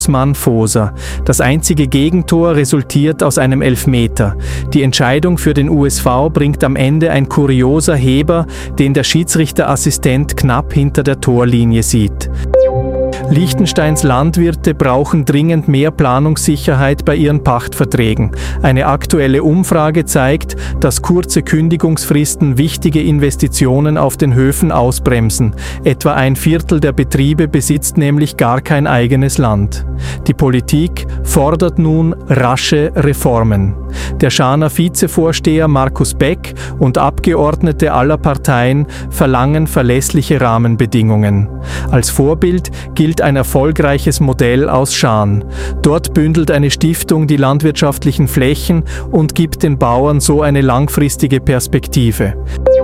Mann Foser. Das einzige Gegentor resultiert aus einem Elfmeter. Die Entscheidung für den USV bringt am Ende ein kurioser Heber, den der Schiedsrichterassistent knapp hinter der Torlinie sieht. Liechtensteins Landwirte brauchen dringend mehr Planungssicherheit bei ihren Pachtverträgen. Eine aktuelle Umfrage zeigt, dass kurze Kündigungsfristen wichtige Investitionen auf den Höfen ausbremsen. Etwa 1/4 der Betriebe besitzt nämlich gar kein eigenes Land. Die Politik fordert nun rasche Reformen. Der Schaner Vizevorsteher Markus Beck und Abgeordnete aller Parteien verlangen verlässliche Rahmenbedingungen. Als Vorbild gilt ein erfolgreiches Modell aus Schaan. Dort bündelt eine Stiftung die landwirtschaftlichen Flächen und gibt den Bauern so eine langfristige Perspektive.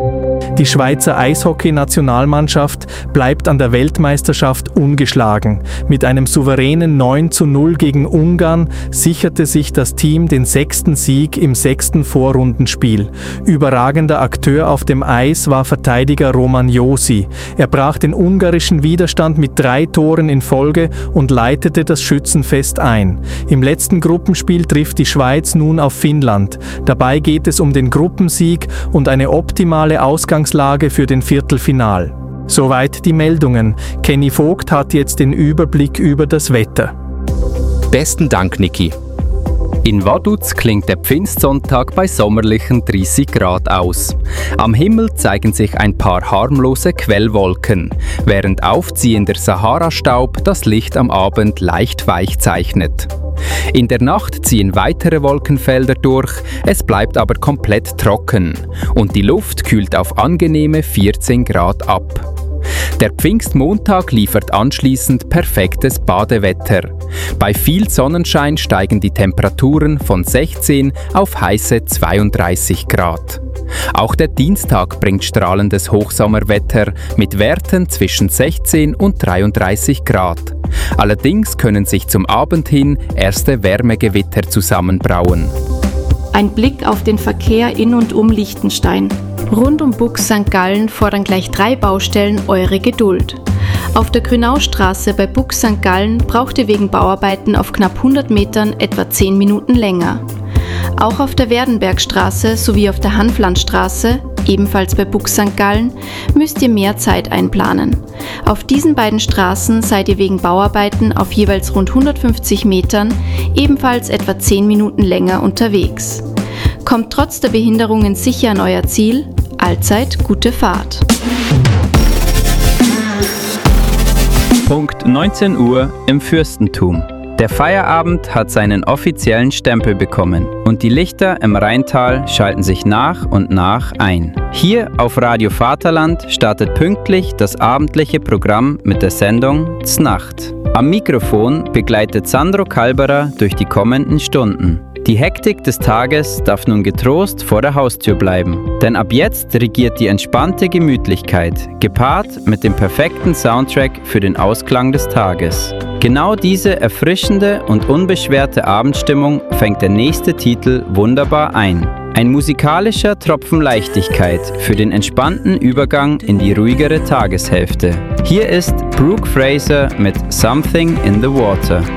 Die Schweizer Eishockey-Nationalmannschaft bleibt an der Weltmeisterschaft ungeschlagen. Mit einem souveränen 9:0 gegen Ungarn sicherte sich das Team den 6. Sieg im 6. Vorrundenspiel. Überragender Akteur auf dem Eis war Verteidiger Roman Josi. Er brach den ungarischen Widerstand mit 3 Toren in Folge und leitete das Schützenfest ein. Im letzten Gruppenspiel trifft die Schweiz nun auf Finnland. Dabei geht es um den Gruppensieg und eine optimale Ausgangslage für den Viertelfinal. Soweit die Meldungen. Kenny Vogt hat jetzt den Überblick über das Wetter. Besten Dank, Niki. In Vaduz klingt der Pfingstsonntag bei sommerlichen 30 Grad aus. Am Himmel zeigen sich ein paar harmlose Quellwolken, während aufziehender Sahara-Staub das Licht am Abend leicht weich zeichnet. In der Nacht ziehen weitere Wolkenfelder durch, es bleibt aber komplett trocken und die Luft kühlt auf angenehme 14 Grad ab. Der Pfingstmontag liefert anschließend perfektes Badewetter. Bei viel Sonnenschein steigen die Temperaturen von 16 auf heiße 32 Grad. Auch der Dienstag bringt strahlendes Hochsommerwetter mit Werten zwischen 16 und 33 Grad. Allerdings können sich zum Abend hin erste Wärmegewitter zusammenbrauen. Ein Blick auf den Verkehr in und um Liechtenstein. Rund um Bux St. Gallen fordern gleich 3 Baustellen eure Geduld. Auf der Grünaustraße bei Bux St. Gallen braucht ihr wegen Bauarbeiten auf knapp 100 Metern etwa 10 Minuten länger. Auch auf der Werdenbergstraße sowie auf der Hanflandstraße, ebenfalls bei Bux St. Gallen, müsst ihr mehr Zeit einplanen. Auf diesen beiden Straßen seid ihr wegen Bauarbeiten auf jeweils rund 150 Metern ebenfalls etwa 10 Minuten länger unterwegs. Kommt trotz der Behinderungen sicher an euer Ziel, allzeit gute Fahrt. Punkt 19 Uhr im Fürstentum. Der Feierabend hat seinen offiziellen Stempel bekommen und die Lichter im Rheintal schalten sich nach und nach ein. Hier auf Radio Vaterland startet pünktlich das abendliche Programm mit der Sendung Znacht. Am Mikrofon begleitet Sandro Kalberer durch die kommenden Stunden. Die Hektik des Tages darf nun getrost vor der Haustür bleiben, denn ab jetzt regiert die entspannte Gemütlichkeit, gepaart mit dem perfekten Soundtrack für den Ausklang des Tages. Genau diese erfrischende und unbeschwerte Abendstimmung fängt der nächste Titel wunderbar ein. Ein musikalischer Tropfen Leichtigkeit für den entspannten Übergang in die ruhigere Tageshälfte. Hier ist Brooke Fraser mit Something in the Water.